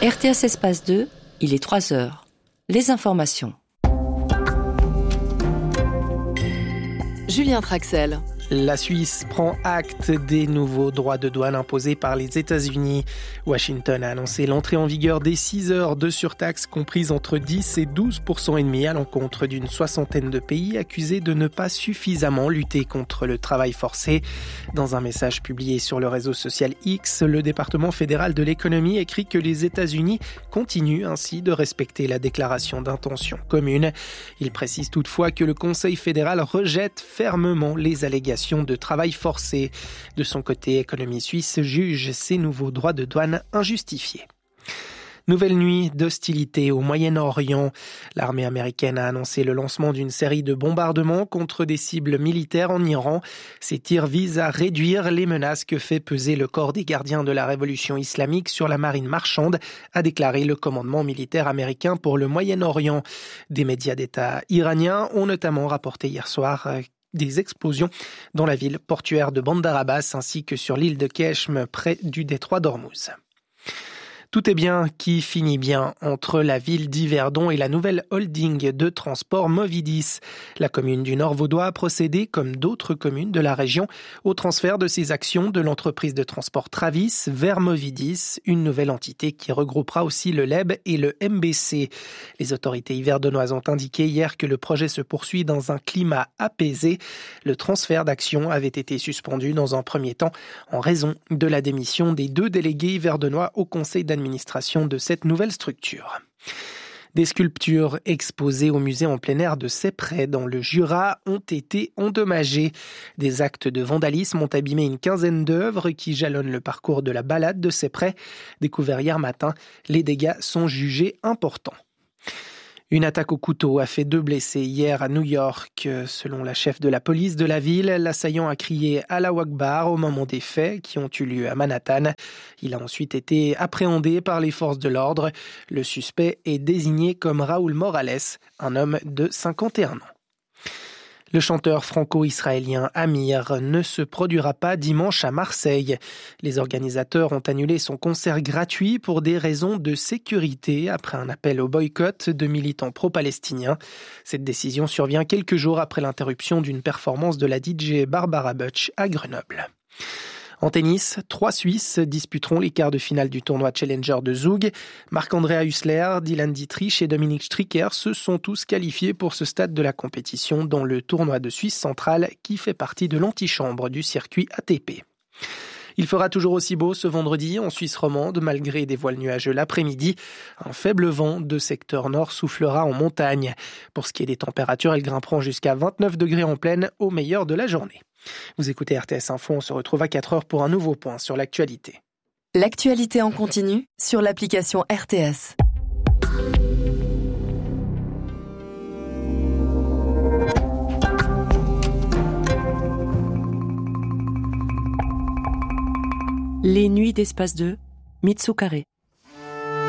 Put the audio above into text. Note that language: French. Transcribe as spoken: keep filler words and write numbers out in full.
R T S Espace deux, il est trois heures. Les informations. Julien Traxel. La Suisse prend acte des nouveaux droits de douane imposés par les États-Unis. Washington a annoncé l'entrée en vigueur des six heures de surtaxe comprises entre dix et douze pour cent et demi à l'encontre d'une soixantaine de pays accusés de ne pas suffisamment lutter contre le travail forcé. Dans un message publié sur le réseau social X, le département fédéral de l'économie écrit que les États-Unis continuent ainsi de respecter la déclaration d'intention commune. Il précise toutefois que le Conseil fédéral rejette fermement les allégations de travail forcé. De son côté, Économie Suisse juge ces nouveaux droits de douane injustifiés. Nouvelle nuit d'hostilité au Moyen-Orient. L'armée américaine a annoncé le lancement d'une série de bombardements contre des cibles militaires en Iran. Ces tirs visent à réduire les menaces que fait peser le corps des gardiens de la révolution islamique sur la marine marchande, a déclaré le commandement militaire américain pour le Moyen-Orient. Des médias d'État iraniens ont notamment rapporté hier soir des explosions dans la ville portuaire de Bandar Abbas ainsi que sur l'île de Keshm près du détroit d'Ormuz. Tout est bien qui finit bien entre la ville d'Yverdon et la nouvelle holding de transport Movidis. La commune du Nord vaudois a procédé, comme d'autres communes de la région, au transfert de ses actions de l'entreprise de transport Travis vers Movidis, une nouvelle entité qui regroupera aussi le L E B et le M B C. Les autorités yverdonoises ont indiqué hier que le projet se poursuit dans un climat apaisé. Le transfert d'actions avait été suspendu dans un premier temps en raison de la démission des deux délégués yverdonois au conseil d'administration administration de cette nouvelle structure. Des sculptures exposées au musée en plein air de Sepprey dans le Jura ont été endommagées. Des actes de vandalisme ont abîmé une quinzaine d'œuvres qui jalonnent le parcours de la balade de Sepprey. Découvert hier matin, les dégâts sont jugés importants. Une attaque au couteau a fait deux blessés hier à New York. Selon la chef de la police de la ville, l'assaillant a crié Allahu Akbar au moment des faits qui ont eu lieu à Manhattan. Il a ensuite été appréhendé par les forces de l'ordre. Le suspect est désigné comme Raúl Morales, un homme de cinquante et un ans. Le chanteur franco-israélien Amir ne se produira pas dimanche à Marseille. Les organisateurs ont annulé son concert gratuit pour des raisons de sécurité après un appel au boycott de militants pro-palestiniens. Cette décision survient quelques jours après l'interruption d'une performance de la D J Barbara Butch à Grenoble. En tennis, trois Suisses disputeront les quarts de finale du tournoi Challenger de Zug. Marc-Andrea Hussler, Dylan Dietrich et Dominique Stricker se sont tous qualifiés pour ce stade de la compétition dans le tournoi de Suisse centrale qui fait partie de l'antichambre du circuit A T P. Il fera toujours aussi beau ce vendredi en Suisse romande, malgré des voiles nuageux l'après-midi. Un faible vent de secteur nord soufflera en montagne. Pour ce qui est des températures, elles grimperont jusqu'à vingt-neuf degrés en plaine au meilleur de la journée. Vous écoutez R T S Info, on se retrouve à quatre heures pour un nouveau point sur l'actualité. L'actualité en continu sur l'application R T S. Les nuits d'Espace deux, Mitsu Carré.